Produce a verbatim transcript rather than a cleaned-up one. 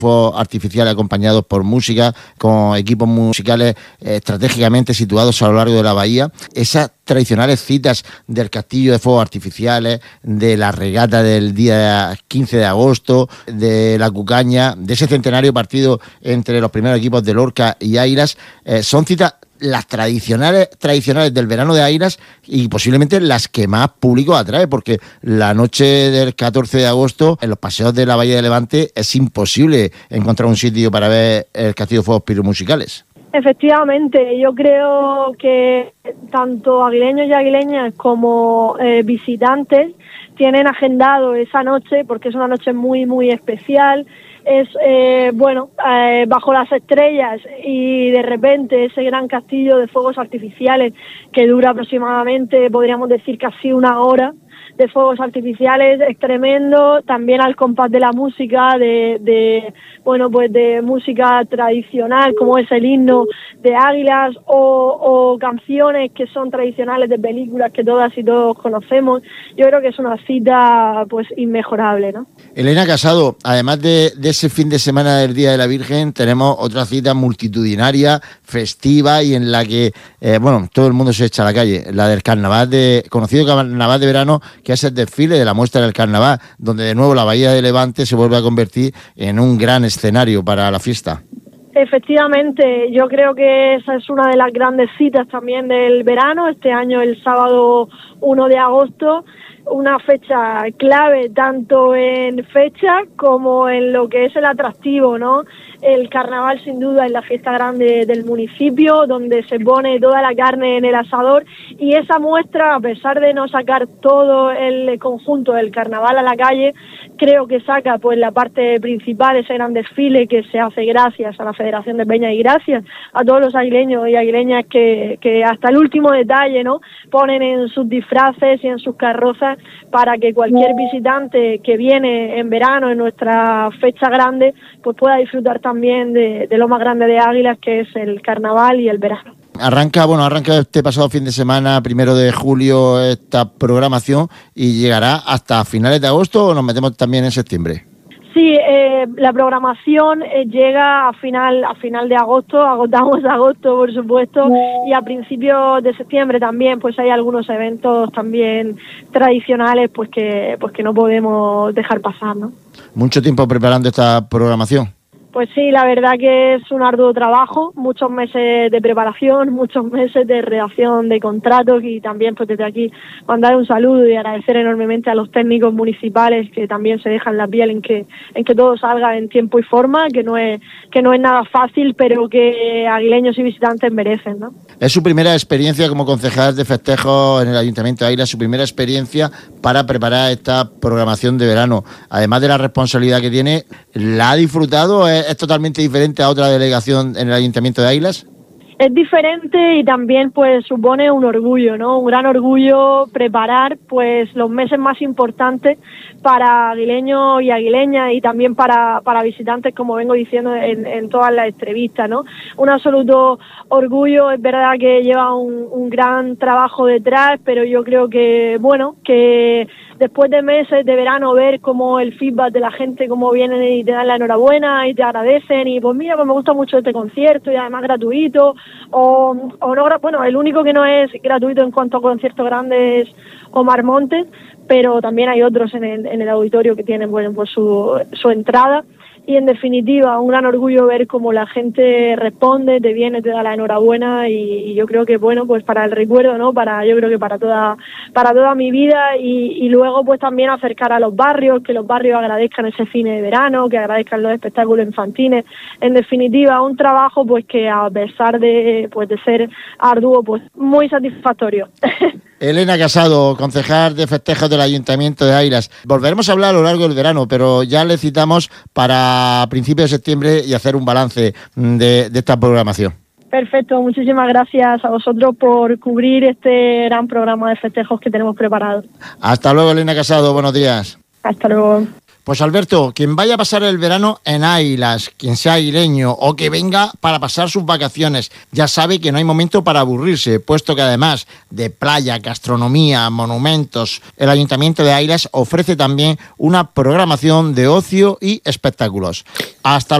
fuegos artificiales acompañados por música, con equipos musicales eh, estratégicamente situados a lo largo de la bahía. Esas tradicionales citas del castillo de fuegos artificiales, de la regata del día quince de agosto, de la Cucaña, de ese centenario partido entre los primeros equipos de Lorca y Águilas, eh, son citas las tradicionales tradicionales del verano de Águilas y posiblemente las que más público atrae, porque la noche del catorce de agosto en los paseos de la Bahía de Levante es imposible encontrar un sitio para ver el castillo de fuegos piromusicales. Efectivamente, yo creo que tanto aguileños y aguileñas como eh, visitantes tienen agendado esa noche, porque es una noche muy, muy especial. Es, eh, bueno, eh, bajo las estrellas y de repente ese gran castillo de fuegos artificiales que dura aproximadamente, podríamos decir, casi una hora de fuegos artificiales, es tremendo, también al compás de la música, de, de bueno, pues de música tradicional, como es el himno de Águilas, o, o canciones que son tradicionales de películas que todas y todos conocemos. Yo creo que es una cita pues inmejorable, ¿no? Elena Casado, además de, de ese fin de semana del Día de la Virgen, tenemos otra cita multitudinaria, festiva y en la que, eh, bueno, todo el mundo se echa a la calle, la del carnaval, de conocido carnaval de verano, que es el desfile de la muestra del carnaval, donde de nuevo la Bahía de Levante se vuelve a convertir en un gran escenario para la fiesta. Efectivamente, yo creo que esa es una de las grandes citas también del verano, este año el sábado primero de agosto, una fecha clave tanto en fecha como en lo que es el atractivo, ¿no? El carnaval sin duda es la fiesta grande del municipio, donde se pone toda la carne en el asador, y esa muestra, a pesar de no sacar todo el conjunto del carnaval a la calle, creo que saca pues la parte principal, ese gran desfile que se hace gracias a la Federación de Peñas y gracias a todos los aguileños y aguileñas que, que hasta el último detalle, ¿no?, ponen en sus disfraces y en sus carrozas para que cualquier visitante que viene en verano en nuestra fecha grande pues pueda disfrutar también de, de lo más grande de Águilas, que es el carnaval y el verano. Arranca, bueno, arranca este pasado fin de semana, primero de julio, esta programación y llegará hasta finales de agosto, ¿o nos metemos también en septiembre? Sí, eh, la programación eh, llega a final a final de agosto, agotamos agosto por supuesto, y a principios de septiembre también pues hay algunos eventos también tradicionales pues que pues que no podemos dejar pasar, ¿no? Mucho tiempo preparando esta programación. Pues sí, la verdad que es un arduo trabajo, muchos meses de preparación, muchos meses de redacción de contratos, y también pues desde aquí mandar un saludo y agradecer enormemente a los técnicos municipales que también se dejan la piel en que en que todo salga en tiempo y forma, que no es que no es nada fácil, pero que aguileños y visitantes merecen, ¿no? Es su primera experiencia como concejal de festejos en el Ayuntamiento de Águilas, su primera experiencia para preparar esta programación de verano. Además de la responsabilidad que tiene, ¿la ha disfrutado? ¿Es, es totalmente diferente a otra delegación en el Ayuntamiento de Águilas? Es diferente y también pues supone un orgullo, ¿no? Un gran orgullo preparar pues los meses más importantes para aguileños y aguileñas, y también para, para visitantes, como vengo diciendo en, en todas las entrevistas, ¿no? Un absoluto orgullo. Es verdad que lleva un, un gran trabajo detrás, pero yo creo que, bueno, que después de meses de verano ver cómo el feedback de la gente, cómo vienen y te dan la enhorabuena y te agradecen, y pues mira, pues me gusta mucho este concierto y además gratuito, o, o no, bueno, el único que no es gratuito en cuanto a conciertos grandes es Omar Montes, pero también hay otros en el, en el auditorio que tienen, bueno, pues su, su entrada. Y en definitiva, un gran orgullo ver cómo la gente responde, te viene, te da la enhorabuena, y, y yo creo que, bueno, pues para el recuerdo, ¿no? Para, yo creo que para toda, para toda mi vida, y, y luego pues también acercar a los barrios, que los barrios agradezcan ese cine de verano, que agradezcan los espectáculos infantiles. En definitiva, un trabajo pues que a pesar de, pues de ser arduo, pues muy satisfactorio. Elena Casado, concejal de festejos del Ayuntamiento de Águilas. Volveremos a hablar a lo largo del verano, pero ya le citamos para principios de septiembre y hacer un balance de, de esta programación. Perfecto, muchísimas gracias a vosotros por cubrir este gran programa de festejos que tenemos preparado. Hasta luego, Elena Casado, buenos días. Hasta luego. Pues Alberto, quien vaya a pasar el verano en Águilas, quien sea aguileño o que venga para pasar sus vacaciones, ya sabe que no hay momento para aburrirse, puesto que además de playa, gastronomía, monumentos, el Ayuntamiento de Águilas ofrece también una programación de ocio y espectáculos. Hasta